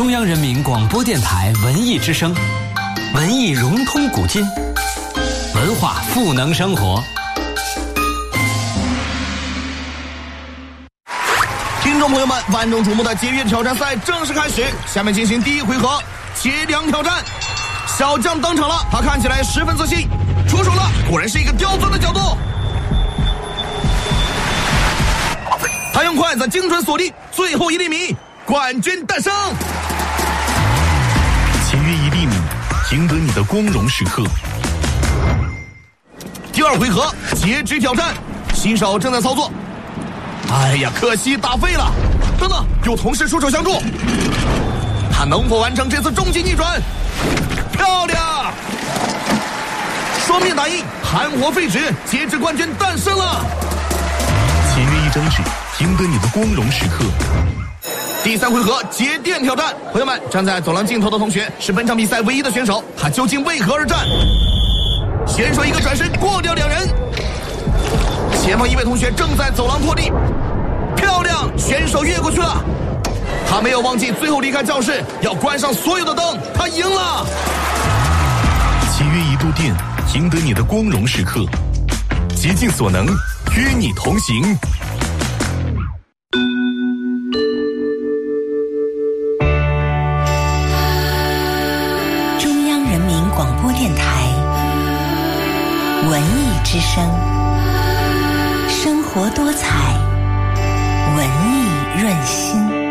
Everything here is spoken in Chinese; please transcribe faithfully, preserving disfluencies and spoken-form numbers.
中央人民广播电台文艺之声，文艺融通古今，文化赋能生活。 听众朋友们，万众瞩目的节约挑战赛正式开始，下面进行第一回合接粮挑战。小将登场了，他看起来十分自信，出手了，果然是一个刁钻的角度。他用筷子精准锁定最后一厘米，冠军诞生。 节约一厘米，赢得你的光荣时刻。 第二回合截肢挑战，新手正在操作。哎呀，可惜打废了。等等，有同事出手相助，他能否完成这次终极逆转？漂亮！双面打印，含活废纸，截肢冠军诞生了。 节约一张纸，赢得你的光荣时刻。 第三回合节电挑战，朋友们，站在走廊尽头的同学是本场比赛唯一的选手，他究竟为何而战？选手一个转身过掉两人，前方一位同学正在走廊拖地，漂亮，选手越过去了。他没有忘记最后离开教室要关上所有的灯，他赢了。 节约一度电，赢得你的光荣时刻。竭尽所能，与你同行。 中央人民广播电台文艺之声，生活多彩，文艺润心。